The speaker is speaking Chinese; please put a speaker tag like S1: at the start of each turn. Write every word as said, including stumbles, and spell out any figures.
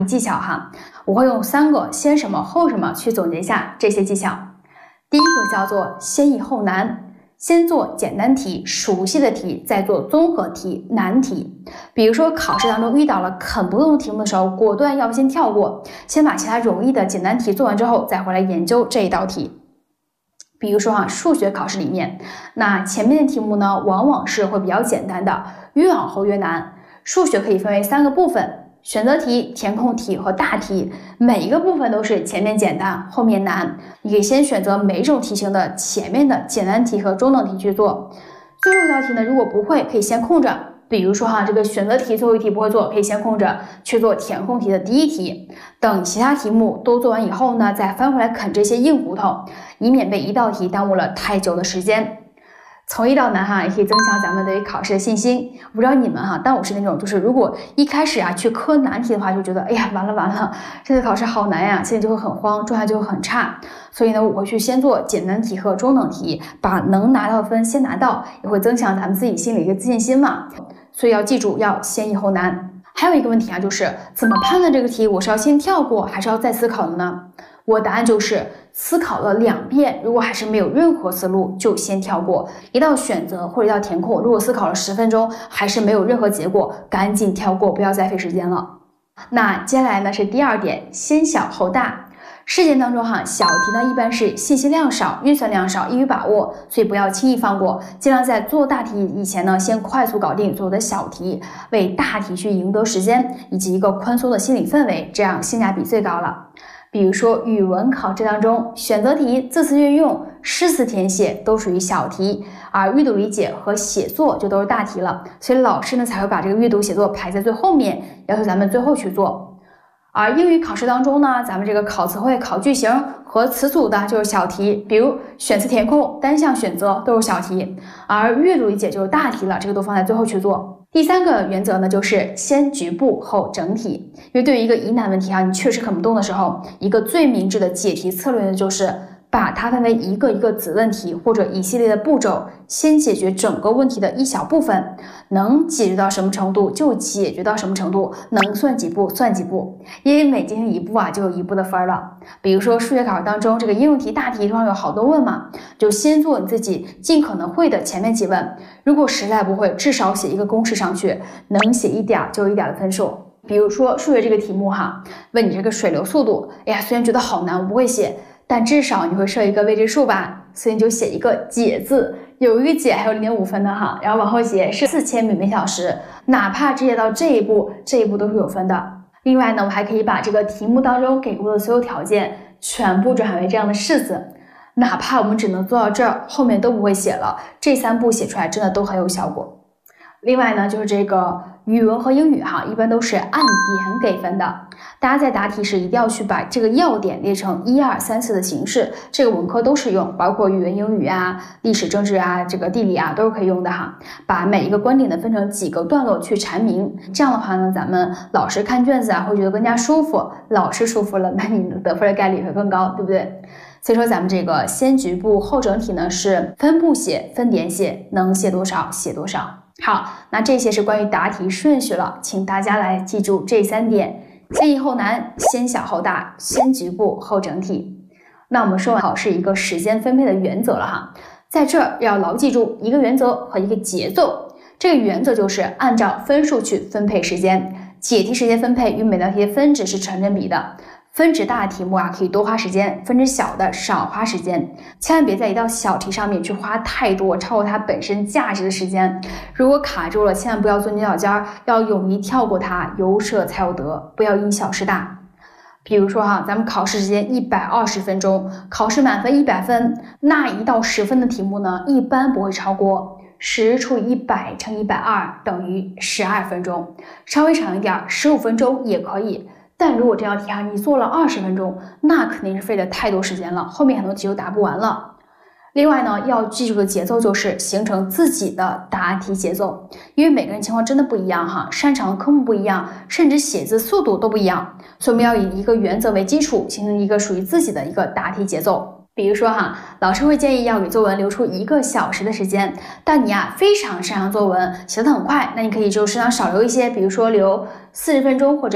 S1: 技巧哈，我会用三个先什么后什么去总结一下这些技巧。第一个叫做先易后难，先做简单题、熟悉的题，再做综合题、难题。比如说考试当中遇到了啃不动的题目的时候，果断要先跳过，先把其他容易的简单题做完之后，再回来研究这一道题。比如说哈，数学考试里面，那前面的题目呢，往往是会比较简单的，越往后越难。数学可以分为三个部分：选择题、填空题和大题，每一个部分都是前面简单，后面难。你可以先选择每一种题型的前面的简单题和中等题去做。最后一道题呢，如果不会，可以先空着。比如说哈，这个选择题最后一题不会做，可以先空着去做填空题的第一题。等其他题目都做完以后呢，再翻回来啃这些硬骨头，以免被一道题耽误了太久的时间。从易到难哈，也可以增强咱们对于考试的信心。我不知道你们哈，但我是那种，就是如果一开始啊去磕难题的话，就觉得哎呀完了完了，这次考试好难呀，现在就会很慌，状态就会很差。所以呢，我会去先做简单题和中等题，把能拿到的分先拿到，也会增强咱们自己心里一个自信心嘛。所以要记住，要先易后难。还有一个问题啊，就是怎么判断这个题我是要先跳过，还是要再思考的呢？我答案就是思考了两遍，如果还是没有任何思路，就先跳过。一道选择或者一道填空，如果思考了十分钟还是没有任何结果，赶紧跳过，不要再费时间了。那接下来呢是第二点，先小后大。事件当中哈，小题呢一般是信息量少、运算量少、易于把握，所以不要轻易放过，尽量在做大题以前呢，先快速搞定所有的小题，为大题去赢得时间以及一个宽松的心理氛围，这样性价比最高了。比如说语文考试当中，选择题、字词运用、诗词填写都属于小题，而阅读理解和写作就都是大题了，所以老师呢才会把这个阅读写作排在最后面，要求咱们最后去做。而英语考试当中呢，咱们这个考词汇、考句型和词组的就是小题，比如选词填空、单项选择都是小题，而阅读理解就是大题了，这个都放在最后去做。第三个原则呢，就是先局部后整体。因为对于一个疑难问题啊，你确实啃不动的时候，一个最明智的解题策略呢，就是把它分为一个一个子问题或者一系列的步骤，先解决整个问题的一小部分，能解决到什么程度就解决到什么程度，能算几步算几步，因为每进行一步啊，就有一步的分了。比如说数学考试当中，这个应用题大题通常有好多问嘛，就先做你自己尽可能会的前面几问，如果实在不会，至少写一个公式上去，能写一点就有一点的分数。比如说数学这个题目哈，问你这个水流速度，哎呀，虽然觉得好难，我不会写，但至少你会设一个未知数吧，所以你就写一个解字，有一个解还有 零点五 分的哈，然后往后写是四千米每小时，哪怕只写到这一步，这一步都是有分的。另外呢，我还可以把这个题目当中给过的所有条件全部转为这样的式子，哪怕我们只能做到这儿，后面都不会写了，这三步写出来真的都很有效果。另外呢，就是这个语文和英语哈，一般都是按点给分的。大家在答题时一定要去把这个要点列成一二三四的形式，这个文科都适用，包括语文、英语啊、历史、政治啊、这个地理啊，都是可以用的哈。把每一个观点呢分成几个段落去阐明，这样的话呢，咱们老师看卷子啊会觉得更加舒服，老师舒服了，那你得分的概率会更高，对不对？所以说咱们这个先局部后整体呢是分步写、分点写，能写多少写多少。好，那这些是关于答题顺序了，请大家来记住这三点：先易后难，先小后大，先局部后整体。那我们说完考试一个时间分配的原则了哈，在这儿要牢记住一个原则和一个节奏。这个原则就是按照分数去分配时间，解题时间分配与每道题的分值是成正比的。分值大的题目啊，可以多花时间；分值小的少花时间。千万别在一道小题上面去花太多超过它本身价值的时间。如果卡住了，千万不要做牛角尖儿，要勇于跳过它，有舍才有得，不要因小失大。比如说哈，咱们考试时间一百二十分钟，考试满分一百分，那一到十分的题目呢，一般不会超过十除以一百乘一百二等于十二分钟，稍微长一点，十五分钟也可以。但如果这道题啊，你做了二十分钟，那肯定是费了太多时间了，后面很多题就答不完了。另外呢，要记住的节奏就是形成自己的答题节奏，因为每个人情况真的不一样哈，擅长的科目不一样，甚至写字速度都不一样，所以我们要以一个原则为基础，形成一个属于自己的一个答题节奏。比如说哈，老师会建议要给作文留出一个小时的时间，但你啊非常擅长作文，写得很快，那你可以就适当少留一些，比如说留四十分钟或者